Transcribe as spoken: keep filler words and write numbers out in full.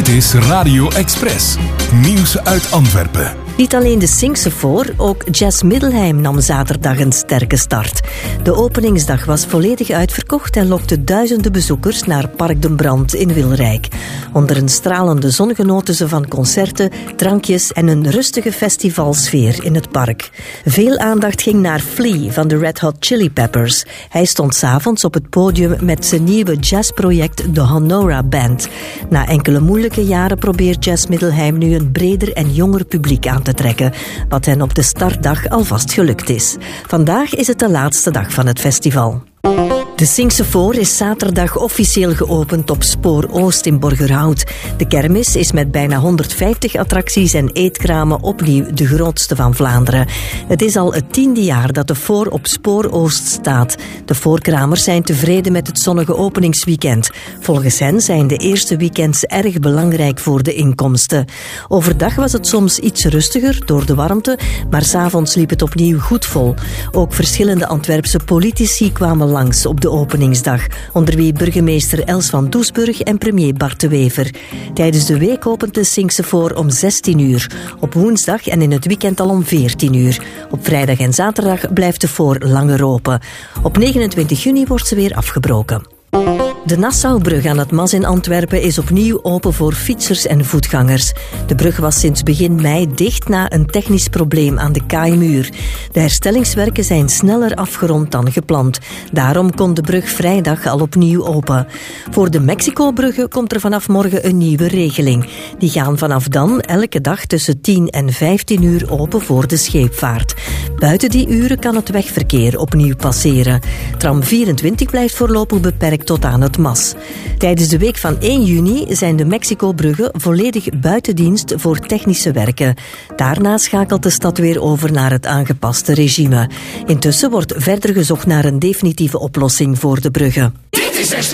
Dit is Radio Express. Nieuws uit Antwerpen. Niet alleen de Singsefoor, ook Jazz Middelheim nam zaterdag een sterke start. De openingsdag was volledig uitverkocht en lokte duizenden bezoekers naar Park den Brand in Wilrijk. Onder een stralende zon genoten ze van concerten, drankjes en een rustige festivalsfeer in het park. Veel aandacht ging naar Flea van de Red Hot Chili Peppers. Hij stond 's avonds op het podium met zijn nieuwe jazzproject de Honora Band. Na enkele moeilijke jaren probeert Jazz Middelheim nu een breder en jonger publiek aan te trekken, wat hen op de startdag alvast gelukt is. Vandaag is het de laatste dag van het festival. De Singsefoor is zaterdag officieel geopend op Spoor Oost in Borgerhout. De kermis is met bijna honderdvijftig attracties en eetkramen opnieuw de grootste van Vlaanderen. Het is al het tiende jaar dat de Foor op Spoor Oost staat. De Foorkramers zijn tevreden met het zonnige openingsweekend. Volgens hen zijn de eerste weekends erg belangrijk voor de inkomsten. Overdag was het soms iets rustiger door de warmte, maar 's avonds liep het opnieuw goed vol. Ook verschillende Antwerpse politici kwamen langs op de openingsdag, onder wie burgemeester Els van Doesburg en premier Bart de Wever. Tijdens de week opent de Singsefoor om zestien uur, op woensdag en in het weekend al om veertien uur. Op vrijdag en zaterdag blijft de Foor langer open. Op negenentwintig juni wordt ze weer afgebroken. De Nassaubrug aan het Mas in Antwerpen is opnieuw open voor fietsers en voetgangers. De brug was sinds begin mei dicht na een technisch probleem aan de kaaimuur. De herstellingswerken zijn sneller afgerond dan gepland. Daarom kon de brug vrijdag al opnieuw open. Voor de Mexico-bruggen komt er vanaf morgen een nieuwe regeling. Die gaan vanaf dan elke dag tussen tien en vijftien uur open voor de scheepvaart. Buiten die uren kan het wegverkeer opnieuw passeren. Tram vierentwintig blijft voorlopig beperkt tot aan het Mas. Tijdens de week van één juni zijn de Mexico-bruggen volledig buiten dienst voor technische werken. Daarna schakelt de stad weer over naar het aangepaste regime. Intussen wordt verder gezocht naar een definitieve oplossing voor de bruggen. Dit is